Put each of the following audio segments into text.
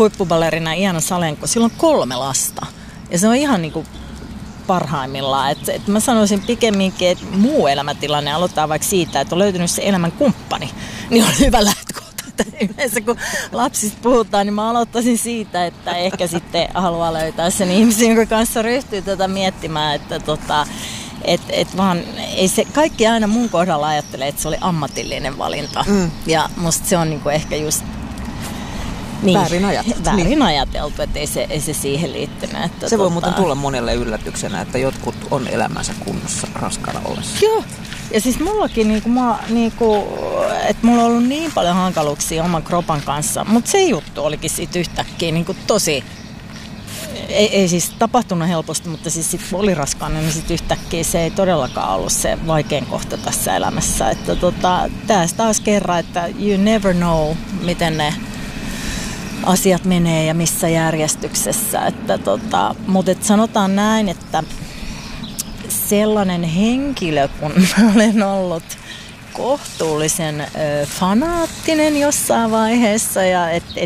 huippuballerina Iana Salenko, sillä on 3 lasta. Ja se on ihan niin kuin parhaimmillaan. Et mä sanoisin pikemminkin, että muu elämäntilanne aloittaa vaikka siitä, että on löytynyt se elämän kumppani. Niin on hyvä lähtökohta. Yleensä kun lapsista puhutaan, niin mä aloittaisin siitä, että ehkä sitten haluaa löytää sen ihmisen, jonka kanssa ryhtyy tätä miettimään, että vaan ei se, kaikki aina mun kohdalla ajattelee, että se oli ammatillinen valinta. Ja musta se on niinku ehkä just niin, väärin ajateltu, että ei se siihen liittynyt. Että se voi muuten tulla monelle yllätyksenä, että jotkut on elämänsä kunnossa raskaana ollessa. Joo. Ja siis mullakin, että mulla on ollut niin paljon hankaluuksia oman kropan kanssa, mutta se juttu olikin siitä yhtäkkiä tosi, ei siis tapahtunut helposti, mutta siis sit oli raskaana, niin sit yhtäkkiä se ei todellakaan ollut se vaikein kohta tässä elämässä. Että tässä taas kerran, että you never know, miten ne asiat menee ja missä järjestyksessä. Mutta sanotaan näin, että sellainen henkilö, kun olen ollut kohtuullisen fanaattinen jossain vaiheessa ja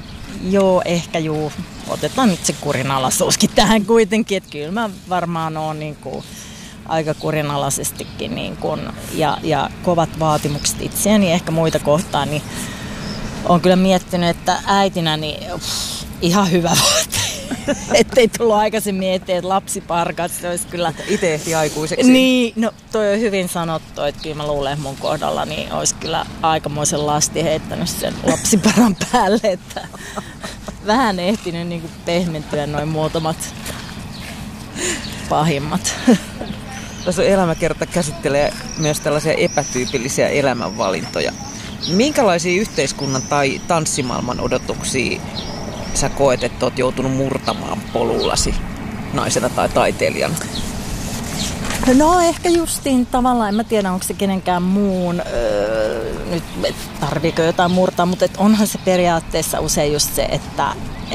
otetaan nyt se kurinalaisuuskin tähän kuitenkin, että kyllä mä varmaan oon aika kurinalaisestikin ja kovat vaatimukset itseäni ehkä muita kohtaan, niin olen kyllä miettinyt, että äitinä ihan hyvä vaati. Ettei tullut aikaisemmin eteen, että lapsiparkat, se olisi kyllä... Itse ehti aikuiseksi. Niin, no toi on hyvin sanottu, että kyllä mä luulen mun kohdalla, niin olisi kyllä aikamoisen lasti heittänyt sen lapsiparan päälle, että vähän ehtinyt pehmentyä noin muutamat pahimmat. Tässä elämäkerta käsittelee myös tällaisia epätyypillisiä elämänvalintoja. Minkälaisia yhteiskunnan tai tanssimaailman odotuksia sä koet, että oot joutunut murtamaan polullasi naisena tai taiteilijana? No ehkä justiin tavallaan, en mä tiedä onko se kenenkään muun, nyt tarviiko jotain murtaa, mutta onhan se periaatteessa usein just se, että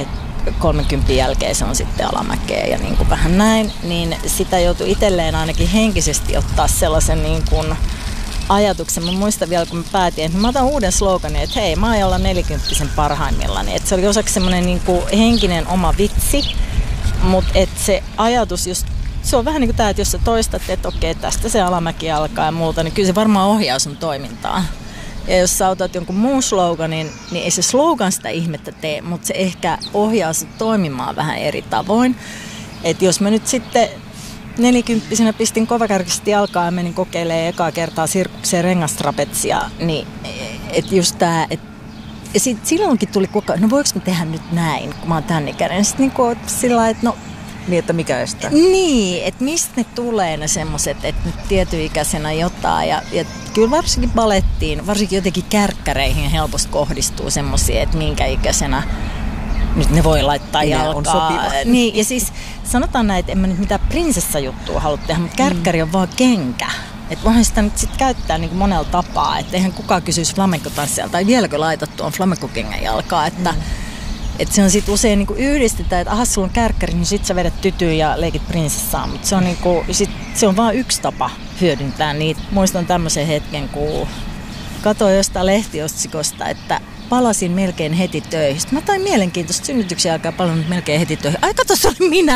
30 jälkeen se on sitten alamäkeä ja vähän näin, niin sitä joutuu itselleen ainakin henkisesti ottaa sellaisen ajatuksen. Mä muistan vielä, kun mä päätin, että mä otan uuden sloganin, että hei, mä aion olla 40 parhaimmillani. Että se oli osaksi semmoinen henkinen oma vitsi, mutta että se ajatus just, se on vähän niin kuin tämä, että jos sä toistat, että okei, tästä se alamäki alkaa ja muuta, niin kyllä se varmaan ohjaa sun toimintaa. Ja jos sä otat jonkun muun sloganin, niin ei se slogan sitä ihmettä tee, mutta se ehkä ohjaa sut toimimaan vähän eri tavoin. Että jos mä nyt sitten 40-vuotiaana pistin kovakärkisesti jalkaa ja menin kokeilemaan ekaa kertaa sirkukseen rengastrapetsia, niin et just tää, ja silloinkin tuli koko ajan, no voiko mä tehdä nyt näin, kun mä oon tän ikäinen. Sitten sillä lailla, että niin, että mikä estää? Niin, että mistä ne tulee ne semmoset, että nyt tietyikäisenä jotain. Ja kyllä varsinkin balettiin, varsinkin jotenkin kärkkäreihin helposti kohdistuu semmosia, että minkä ikäisenä nyt ne voi laittaa jalkaa. On sopiva. Niin, ja siis sanotaan näin, että en mä nyt mitään prinsessajuttua halua tehdä, mutta kärkkäri on vaan kenkä. Että voihan sitä nyt sit käyttää monella tapaa. Että eihän kukaan kysyisi flamenco-tanssijalta, tai vieläkö laitat tuon flamenco-kengän jalkaa. Että se on sitten usein yhdistetään, että aha, sulla on kärkkäri, niin sit sä vedät tytyyn ja leikit prinsessaa. Mutta se on vaan yksi tapa hyödyntää niitä. Muistan tämmöisen hetken, kun katsoin jostain lehtiotsikosta, että palasin melkein heti töihin. Sitten mä tain mielenkiintoista synnytyksen aikaa palannut melkein heti töihin. Ai kato, se oli minä!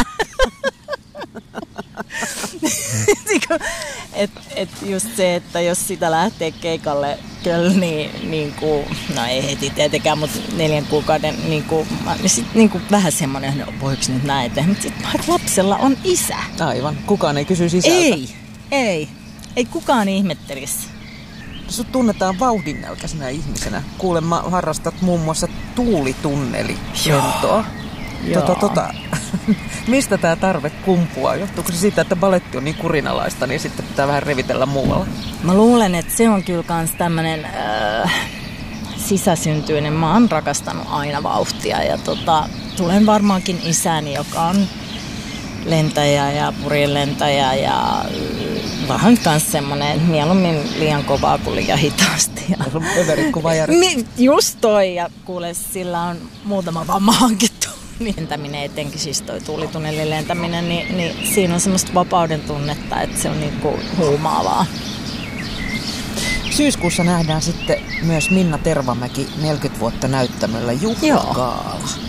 et just se, että jos sitä lähtee keikalle kyllä no ei heti tietenkään, mutta 4 kuukauden niin sitten vähän semmoinen, no voiko nyt näin tehdä, mutta sitten lapsella on isä. Aivan, kukaan ei kysyisi isältä. Ei kukaan ihmettelisi. Sut tunnetaan vauhdinälkäisenä ihmisenä. Kuulemma harrastat muun muassa tuulitunnelilentoa. Mistä tämä tarve kumpuaa? Johtuuko se siitä, että baletti on niin kurinalaista, niin sitten pitää vähän revitellä muualla? Mä luulen, että se on kyllä kans tämmönen sisäsyntyinen. Mä oon rakastanut aina vauhtia ja tulen varmaankin isäni, joka on lentäjä ja purjelentäjä ja vähän kans semmonen mieluummin liian kovaa kuin liian hitaasti. Ja se on överikuvajärjestelmä. Niin, just toi, ja kuule, sillä on muutama vamma hankittu. Lentäminen, etenkin siis toi tuulitunnelin lentäminen, niin siinä on semmoista vapauden tunnetta, että se on niinku huumaavaa. Syyskuussa nähdään sitten myös Minna Tervamäki 40 vuotta näyttämöllä juhlagaala.